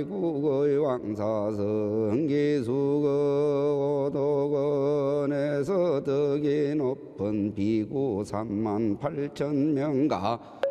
국의 왕사성 기수의 오도건에서 덕이 높은 비구 38,000명가